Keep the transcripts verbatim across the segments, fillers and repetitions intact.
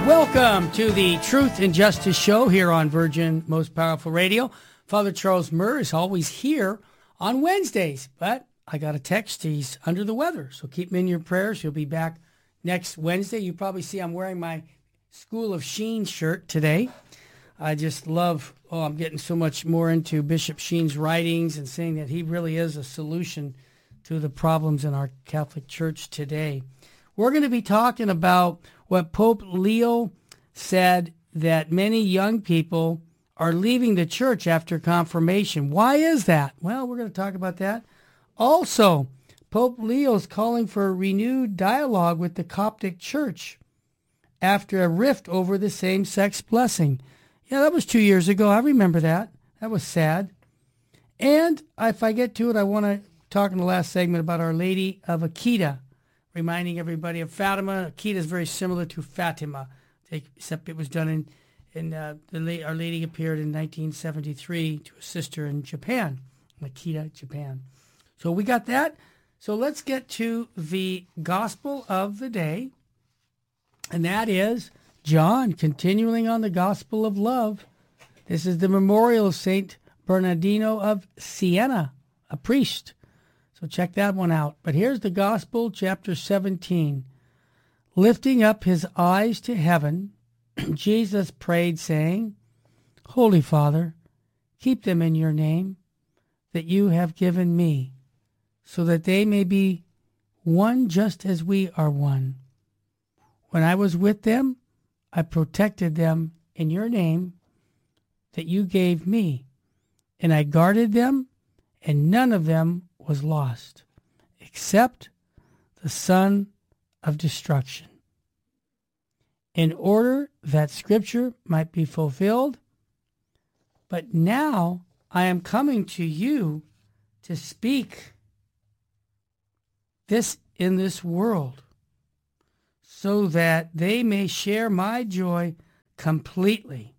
Welcome to the Truth and Justice Show here on Virgin Most Powerful Radio. Father Charles Murr is always here on Wednesdays, but I got a text. He's under the weather, so keep him in your prayers. He'll be back next Wednesday. You probably see I'm wearing my School of Sheen shirt today. I just love, oh, I'm getting so much more into Bishop Sheen's writings and saying that he really is a solution to the problems in our Catholic Church today. We're going to be talking about what Pope Leo said, that many young people are leaving the church after confirmation. Why is that? Well, we're going to talk about that. Also, Pope Leo's calling for a renewed dialogue with the Coptic Church after a rift over the same-sex blessing. Yeah, that was two years ago. I remember that. That was sad. And if I get to it, I want to talk in the last segment about Our Lady of Akita, reminding everybody of Fatima. Akita is very similar to Fatima, except it was done in, in uh, the Our Lady appeared in nineteen seventy-three to a sister in Japan, Akita, Japan. So we got that. So let's get to the gospel of the day, and that is John, continuing on the gospel of love. This is the memorial of Saint Bernardino of Siena, a priest. So check that one out. But here's the gospel, chapter seventeen. Lifting up his eyes to heaven, Jesus prayed, saying, Holy Father, keep them in your name that you have given me, so that they may be one just as we are one. When I was with them, I protected them in your name that you gave me, and I guarded them, and none of them was lost, except the son of destruction, in order that Scripture might be fulfilled. But now I am coming to you to speak this in this world, so that they may share my joy completely.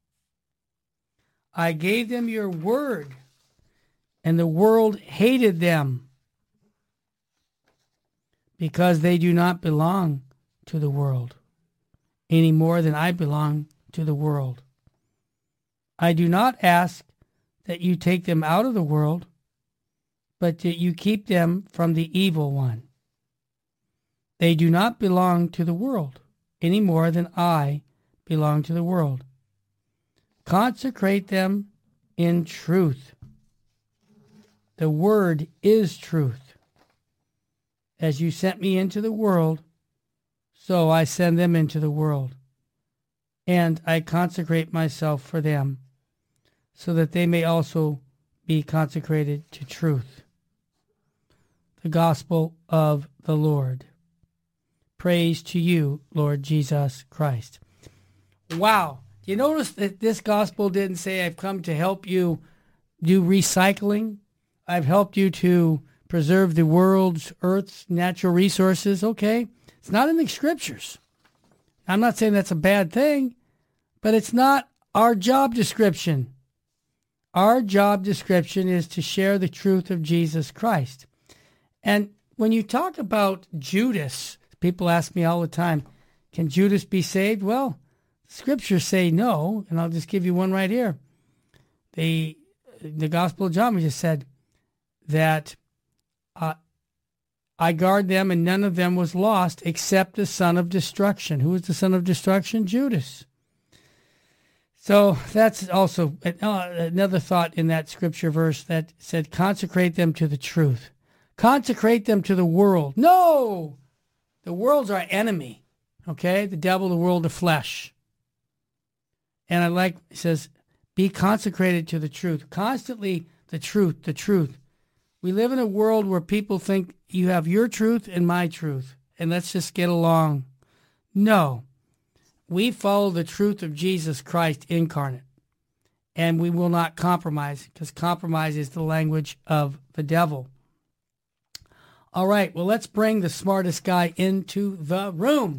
I gave them your word, and the world hated them because they do not belong to the world any more than I belong to the world. I do not ask that you take them out of the world, but that you keep them from the evil one. They do not belong to the world any more than I belong to the world. Consecrate them in truth. The word is truth. As you sent me into the world, so I send them into the world. And I consecrate myself for them, so that they may also be consecrated to truth. The gospel of the Lord. Praise to you, Lord Jesus Christ. Wow. Do you notice that this gospel didn't say, I've come to help you do recycling? I've helped you to preserve the world's, earth's natural resources. Okay. It's not in the scriptures. I'm not saying that's a bad thing, but it's not our job description. Our job description is to share the truth of Jesus Christ. And when you talk about Judas, people ask me all the time, can Judas be saved? Well, scriptures say no, and I'll just give you one right here. The the Gospel of John, we just said that uh, I guard them, and none of them was lost except the son of destruction. Who is the son of destruction? Judas. So that's also another thought in that scripture verse that said, consecrate them to the truth. Consecrate them to the world. No! The world's our enemy, okay? The devil, the world, the flesh. And I like, it says, be consecrated to the truth. Constantly the truth, the truth. We live in a world where people think you have your truth and my truth, and let's just get along. No. We follow the truth of Jesus Christ incarnate, and we will not compromise, because compromise is the language of the devil. All right, well, let's bring the smartest guy into the room.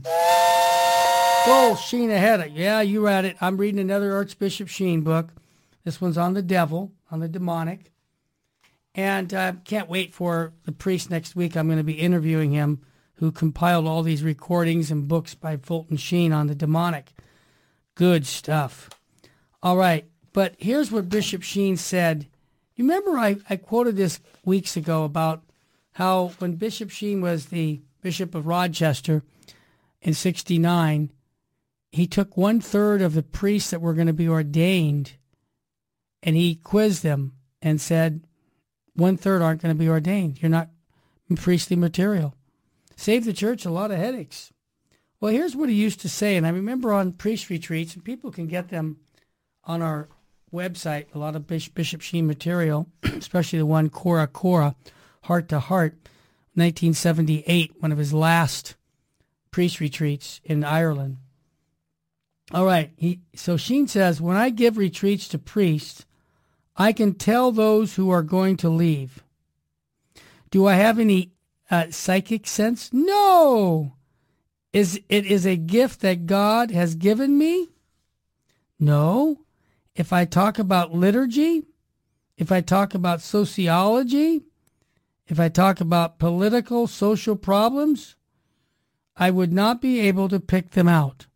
Go, Sheen ahead. Yeah, you read it. I'm reading another Archbishop Sheen book. This one's on the devil, on the demonic. And I uh, can't wait for the priest next week. I'm going to be interviewing him who compiled all these recordings and books by Fulton Sheen on the demonic. Good stuff. All right, but here's what Bishop Sheen said. You remember I, I quoted this weeks ago about how when Bishop Sheen was the Bishop of Rochester in sixty-nine, he took one-third of the priests that were going to be ordained and he quizzed them and said, one-third aren't going to be ordained. You're not priestly material. Saved the church a lot of headaches. Well, here's what he used to say, and I remember on priest retreats, and people can get them on our website, a lot of Bishop Sheen material, especially the one Cora Cora, Heart to Heart, nineteen seventy-eight, one of his last priest retreats in Ireland. All right, he, so Sheen says, when I give retreats to priests, I can tell those who are going to leave. Do I have any uh, psychic sense? No. Is it is a gift that God has given me? No. If I talk about liturgy, if I talk about sociology, if I talk about political, social problems, I would not be able to pick them out.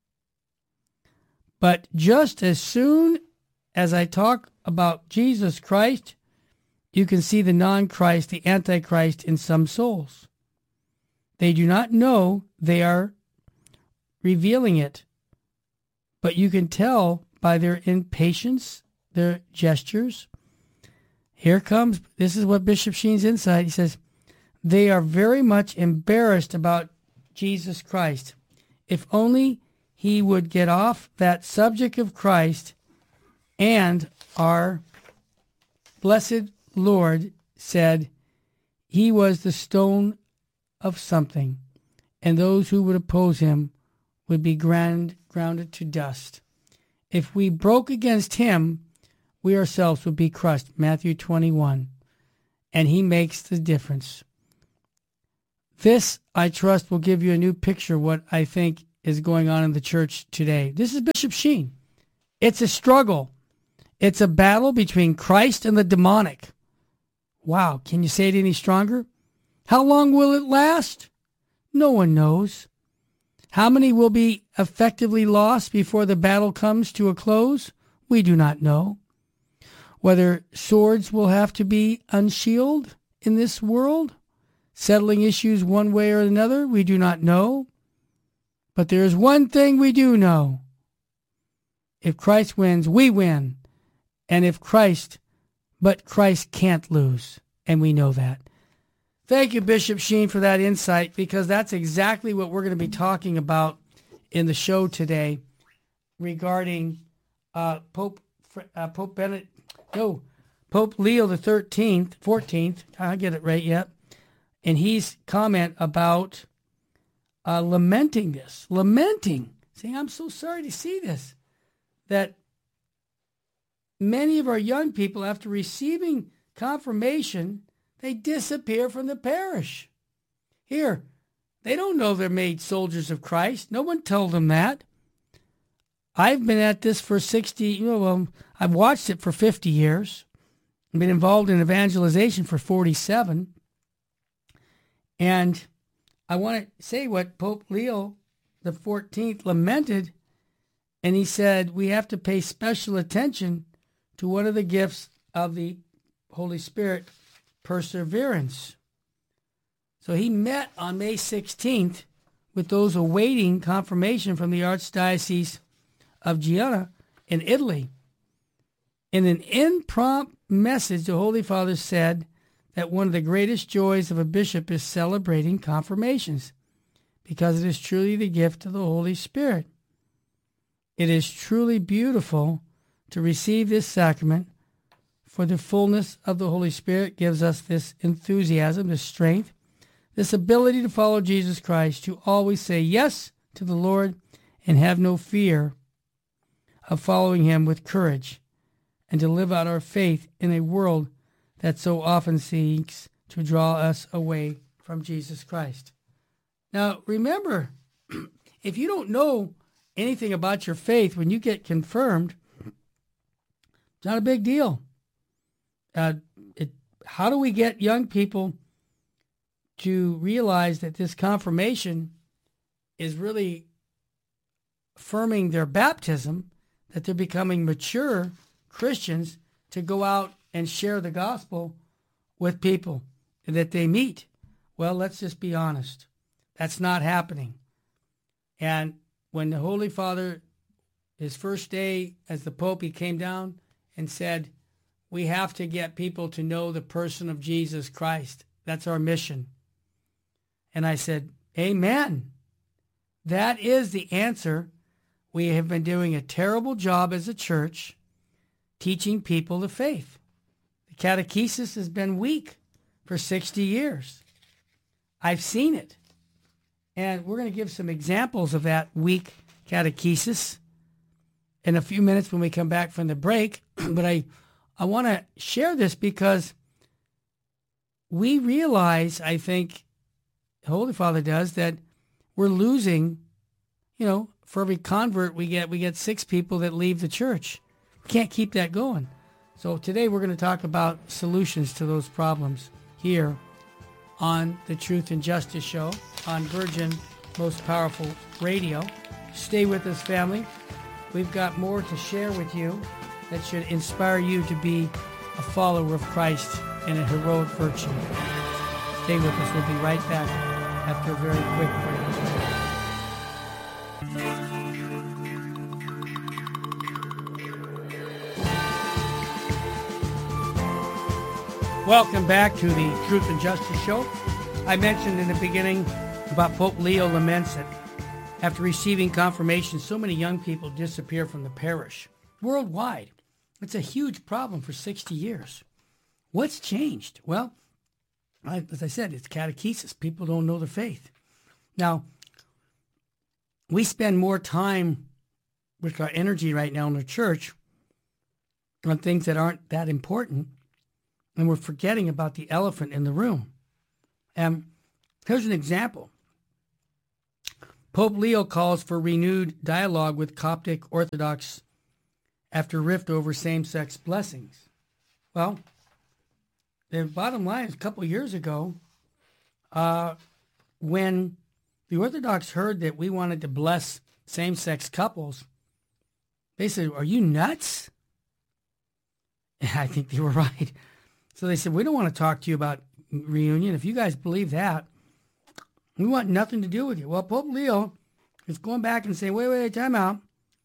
But just as soon as I talk about Jesus Christ, you can see the non-Christ, the Antichrist in some souls. They do not know they are revealing it, but you can tell by their impatience, their gestures. Here comes, this is what Bishop Sheen's insight. He says, they are very much embarrassed about Jesus Christ. If only he would get off that subject of Christ, and our blessed Lord said he was the stone of something, and those who would oppose him would be ground, grounded to dust. If we broke against him, we ourselves would be crushed. Matthew twenty-one. And he makes the difference. This, I trust, will give you a new picture of what I think is going on in the church today. This is Bishop Sheen. It's a struggle. It's a battle between Christ and the demonic. Wow, can you say it any stronger? How long will it last? No one knows. How many will be effectively lost before the battle comes to a close? We do not know. Whether swords will have to be unsheathed in this world, settling issues one way or another, we do not know. But there is one thing we do know. If Christ wins, we win. And if Christ, but Christ can't lose. And we know that. Thank you, Bishop Sheen, for that insight, because that's exactly what we're going to be talking about in the show today regarding uh, Pope uh, Pope Benedict, no, Pope Leo the thirteenth, fourteenth, I get it right yet, and he's comment about uh, lamenting this, lamenting, saying, I'm so sorry to see this, that many of our young people, after receiving confirmation, they disappear from the parish. Here, they don't know they're made soldiers of Christ. No one told them that. I've been at this for sixty, well, I've watched it for fifty years. I've been involved in evangelization for forty-seven. And I want to say what Pope Leo the fourteenth lamented, and he said, we have to pay special attention to one of the gifts of the Holy Spirit, perseverance. So he met on May sixteenth with those awaiting confirmation from the Archdiocese of Genoa in Italy. In an impromptu message, the Holy Father said that one of the greatest joys of a bishop is celebrating confirmations, because it is truly the gift of the Holy Spirit. It is truly beautiful to receive this sacrament, for the fullness of the Holy Spirit gives us this enthusiasm, this strength, this ability to follow Jesus Christ, to always say yes to the Lord and have no fear of following him with courage, and to live out our faith in a world that so often seeks to draw us away from Jesus Christ. Now, remember, if you don't know anything about your faith when you get confirmed, it's not a big deal. Uh, it, how do we get young people to realize that this confirmation is really affirming their baptism, that they're becoming mature Christians to go out and share the gospel with people that they meet. Well, let's just be honest. That's not happening. And when the Holy Father, his first day as the Pope, he came down and said, we have to get people to know the person of Jesus Christ. That's our mission. And I said, amen. That is the answer. We have been doing a terrible job as a church teaching people the faith. The catechesis has been weak for sixty years. I've seen it. And we're going to give some examples of that weak catechesis in a few minutes when we come back from the break. But I, I want to share this because we realize, I think, the Holy Father does, that we're losing, you know, for every convert we get, we get six people that leave the church. We can't keep that going. So today we're going to talk about solutions to those problems here on the Truth and Justice Show on Virgin Most Powerful Radio. Stay with us, family. We've got more to share with you that should inspire you to be a follower of Christ in a heroic virtue. Stay with us. We'll be right back after a very quick break. Welcome back to the Truth and Justice Show. I mentioned in the beginning about Pope Leo laments that after receiving confirmation, so many young people disappear from the parish worldwide. It's a huge problem for sixty years. What's changed? Well, I, as I said, it's catechesis. People don't know the faith. Now, we spend more time with our energy right now in the church on things that aren't that important, and we're forgetting about the elephant in the room. And here's an example. Pope Leo calls for renewed dialogue with Coptic Orthodox after rift over same-sex blessings. Well, the bottom line is a couple of years ago, uh, when the Orthodox heard that we wanted to bless same-sex couples, they said, are you nuts? And I think they were right. So they said, we don't want to talk to you about reunion. If you guys believe that, we want nothing to do with you. Well, Pope Leo is going back and saying, wait, wait, time out.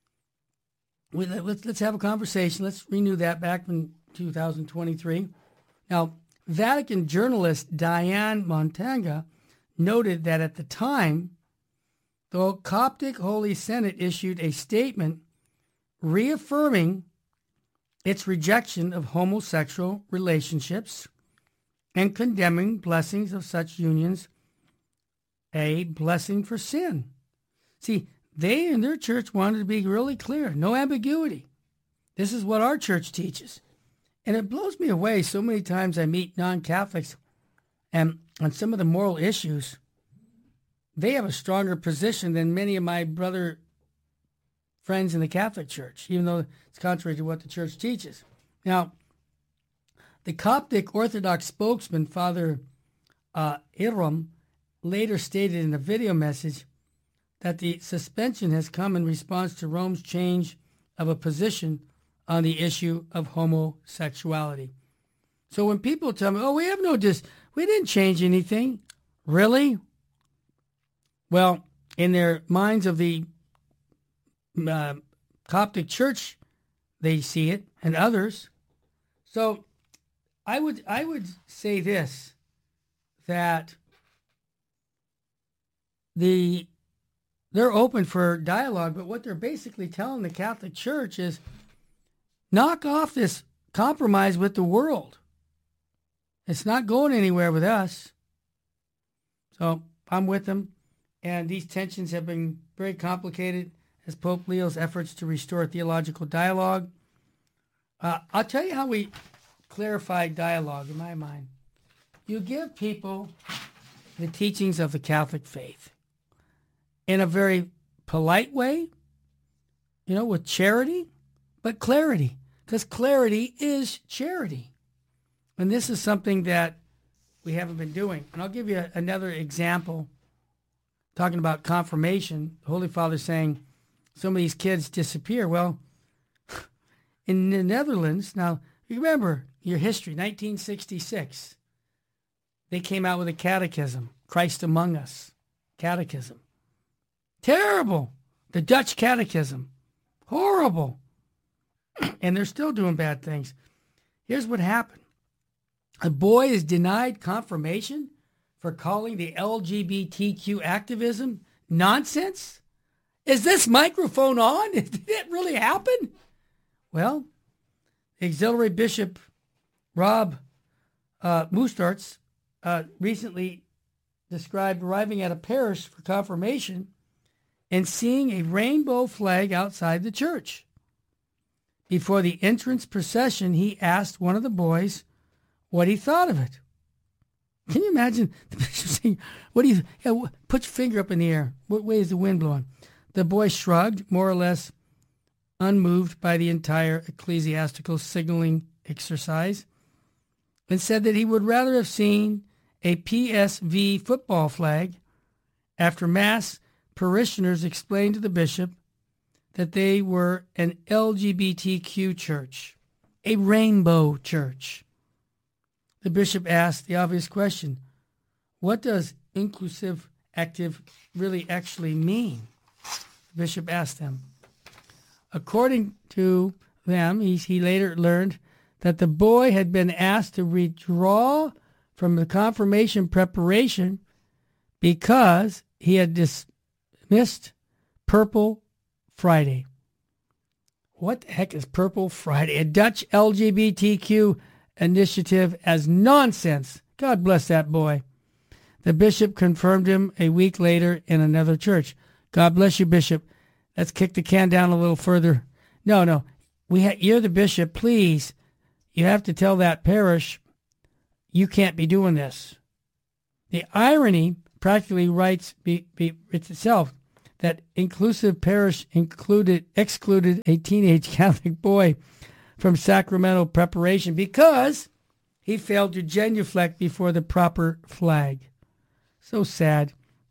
We, let's, let's have a conversation. Let's renew that back in two thousand twenty-three. Now, Vatican journalist Diane Montanga noted that at the time, the Coptic Holy Synod issued a statement reaffirming its rejection of homosexual relationships and condemning blessings of such unions a blessing for sin. See, they in their church wanted to be really clear, no ambiguity. This is what our church teaches. And it blows me away so many times I meet non-Catholics, and on some of the moral issues, they have a stronger position than many of my brother friends in the Catholic Church, even though it's contrary to what the church teaches. Now, the Coptic Orthodox spokesman, Father uh, Iram, later stated in a video message that the suspension has come in response to Rome's change of a position on the issue of homosexuality. So when people tell me, oh, we have no dis, we didn't change anything. Really? Well, in their minds of the uh, Coptic Church, they see it, and others. So I would I would say this, that the they're open for dialogue, but what they're basically telling the Catholic Church is, knock off this compromise with the world. It's not going anywhere with us. So I'm with them. And these tensions have been very complicated as Pope Leo's efforts to restore theological dialogue. Uh, I'll tell you how we clarify dialogue in my mind. You give people the teachings of the Catholic faith in a very polite way, you know, with charity, but clarity, because clarity is charity. And this is something that we haven't been doing. And I'll give you another example. Talking about confirmation, the Holy Father saying some of these kids disappear. Well, in the Netherlands, now remember your history, nineteen sixty-six. They came out with a catechism, Christ Among Us catechism. Terrible. The Dutch catechism. Horrible. And they're still doing bad things. Here's what happened. A boy is denied confirmation for calling the L G B T Q activism nonsense? Is this microphone on? Did it really happen? Well, Auxiliary Bishop Rob uh, Moostarts uh, recently described arriving at a parish for confirmation and seeing a rainbow flag outside the church. Before the entrance procession, he asked one of the boys what he thought of it. Can you imagine the bishop saying, what do you, yeah, put your finger up in the air. What way is the wind blowing? The boy shrugged, more or less unmoved by the entire ecclesiastical signaling exercise, and said that he would rather have seen a P S V football flag. After Mass, parishioners explained to the bishop that they were an L G B T Q church, a rainbow church. The bishop asked the obvious question, what does inclusive active really actually mean? The bishop asked them. According to them, he, he later learned that the boy had been asked to withdraw from the confirmation preparation because he had dismissed Purple Friday. What the heck is Purple Friday? A Dutch L G B T Q initiative as nonsense. God bless that boy. The bishop confirmed him a week later in another church. God bless you, Bishop. Let's kick the can down a little further. No, no. We ha- you're the bishop. Please, you have to tell that parish you can't be doing this. The irony practically writes be, be, it's itself that inclusive parish included excluded a teenage Catholic boy from sacramental preparation because he failed to genuflect before the proper flag. So sad.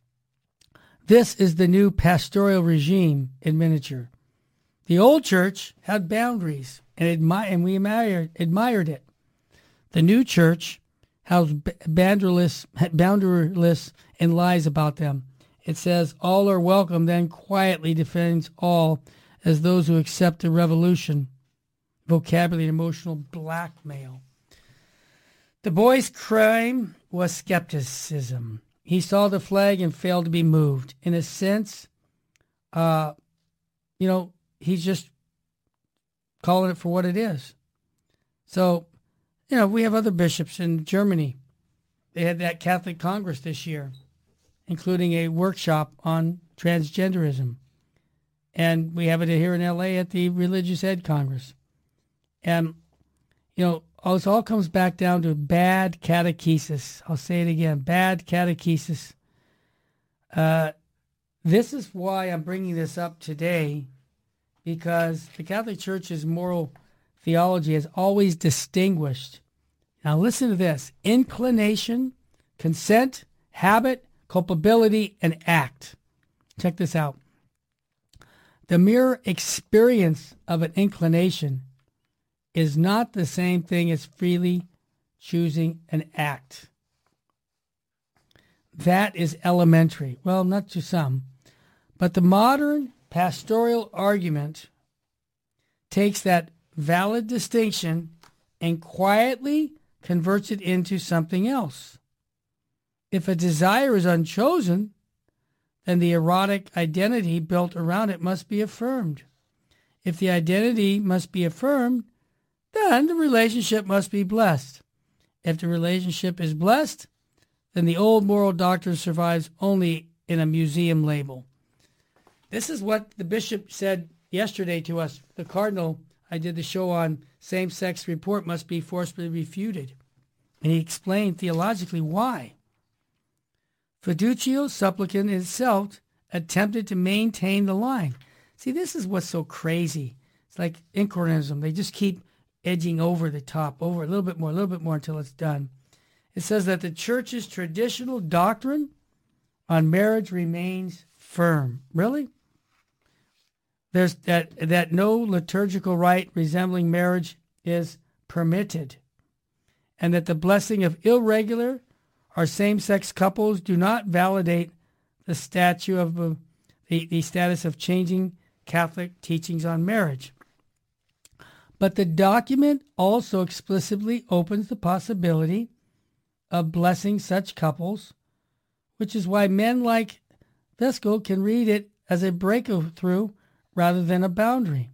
This is the new pastoral regime in miniature. The old church had boundaries, and, admi- and we admired, admired it. The new church has boundaryless, boundaryless and lies about them. It says, all are welcome, then quietly defends all as those who accept the revolution. Vocabulary and emotional blackmail. The boy's crime was skepticism. He saw the flag and failed to be moved. In a sense, uh, you know, he's just calling it for what it is. So, you know, we have other bishops in Germany. They had that Catholic Congress this year, including a workshop on transgenderism. And we have it here in L A at the Religious Ed Congress. And, you know, it all comes back down to bad catechesis. I'll say it again, bad catechesis. Uh, this is why I'm bringing this up today, because the Catholic Church's moral theology has always distinguished. Now listen to this: inclination, consent, habit, culpability, and act. Check this out. The mere experience of an inclination is not the same thing as freely choosing an act. That is elementary. Well, not to some. But the modern pastoral argument takes that valid distinction and quietly converts it into something else. If a desire is unchosen, then the erotic identity built around it must be affirmed. If the identity must be affirmed, then the relationship must be blessed. If the relationship is blessed, then the old moral doctrine survives only in a museum label. This is what the bishop said yesterday to us. The cardinal, I did the show on same-sex report must be forcibly refuted. And he explained theologically why. Fiducio Supplicans itself attempted to maintain the line. See, this is what's so crazy. It's like Incornism. They just keep edging over the top, over a little bit more, a little bit more until it's done. It says that the church's traditional doctrine on marriage remains firm. Really? There's that that no liturgical rite resembling marriage is permitted, and that the blessing of irregular or same-sex couples do not validate the statute of uh, the, the status of changing Catholic teachings on marriage. But the document also explicitly opens the possibility of blessing such couples, which is why men like Vesco can read it as a breakthrough rather than a boundary.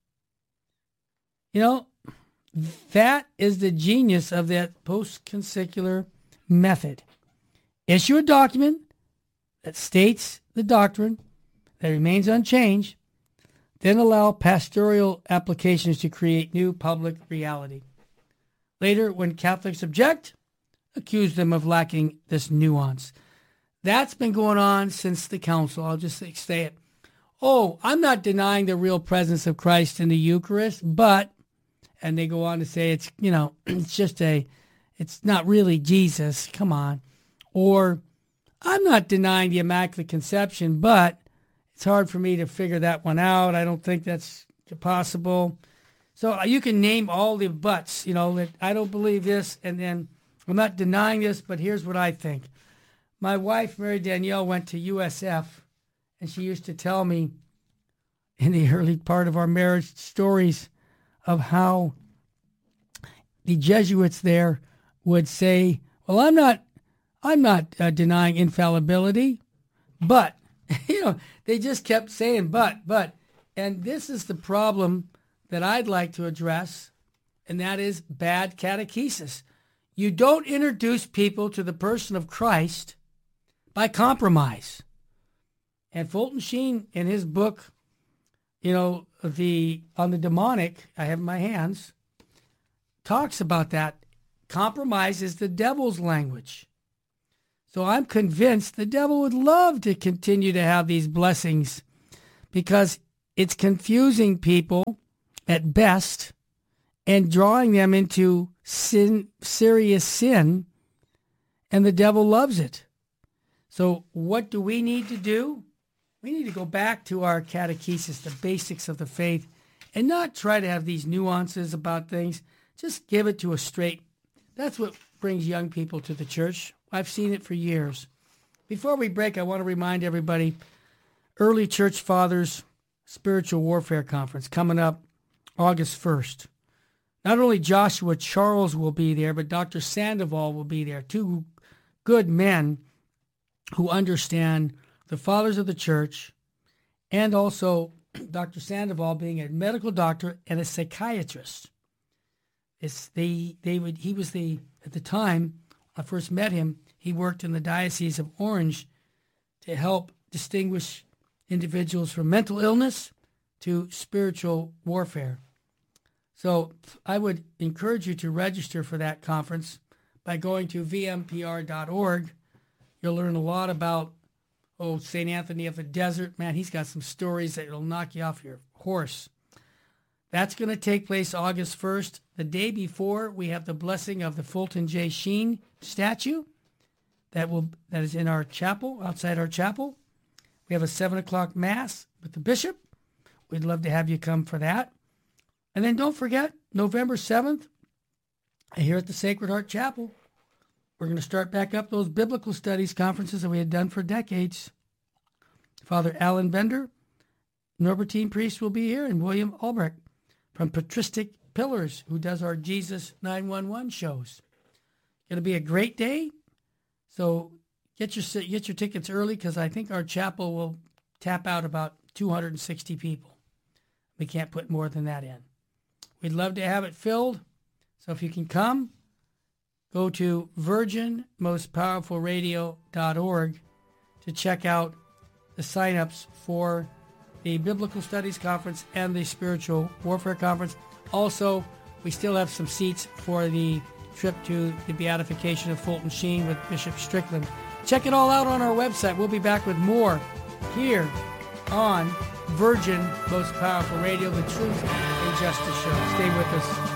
You know, that is the genius of that post-conciliar method. Issue a document that states the doctrine that remains unchanged, then allow pastoral applications to create new public reality. Later, when Catholics object, accuse them of lacking this nuance. That's been going on since the council. I'll just say it. Oh, I'm not denying the real presence of Christ in the Eucharist, but, and they go on to say it's, you know, it's just a, it's not really Jesus. Come on. Or, I'm not denying the Immaculate Conception, but it's hard for me to figure that one out. I don't think that's possible. So you can name all the buts, you know, that I don't believe this, and then I'm not denying this, but here's what I think. My wife, Mary Danielle, went to U S F, and she used to tell me in the early part of our marriage stories of how the Jesuits there would say, well, I'm not I'm not uh, denying infallibility, but, you know, they just kept saying but, but. And this is the problem that I'd like to address, and that is bad catechesis. You don't introduce people to the person of Christ by compromise. And Fulton Sheen, in his book, you know, the on the demonic, I have in my hands, talks about that. Compromise is the devil's language. So I'm convinced the devil would love to continue to have these blessings because it's confusing people at best and drawing them into sin, serious sin, and the devil loves it. So what do we need to do? We need to go back to our catechesis, the basics of the faith, and not try to have these nuances about things. Just give it to us straight. That's what brings young people to the church. I've seen it for years. Before we break, I want to remind everybody, Early Church Fathers Spiritual Warfare Conference coming up August first. Not only Joshua Charles will be there, but Doctor Sandoval will be there. Two good men who understand the fathers of the church, and also Doctor Sandoval being a medical doctor and a psychiatrist. It's they they would he was the at the time I first met him, he worked in the Diocese of Orange to help distinguish individuals from mental illness to spiritual warfare. So I would encourage you to register for that conference by going to v m p r dot org. You'll learn a lot about, oh, Saint Anthony of the Desert. Man, he's got some stories that will knock you off your horse. That's going to take place August first. The day before, we have the blessing of the Fulton J. Sheen statue that will that is in our chapel, outside our chapel. We have a seven o'clock Mass with the bishop. We'd love to have you come for that. And then don't forget, November seventh, here at the Sacred Heart Chapel, we're going to start back up those biblical studies conferences that we had done for decades. Father Alan Bender, Norbertine priest will be here, and William Albrecht from Patristic Pillars, who does our Jesus nine one one shows. Going to be a great day. So get your get your tickets early, because I think our chapel will tap out about two hundred sixty people. We can't put more than that in. We'd love to have it filled. So if you can come, go to virgin most powerful radio dot org to check out the signups for the Biblical Studies Conference and the Spiritual Warfare Conference. Also, we still have some seats for the trip to the Beatification of Fulton Sheen with Bishop Strickland. Check it all out on our website. We'll be back with more here on Virgin Most Powerful Radio, the Truth and Justice Show. Stay with us.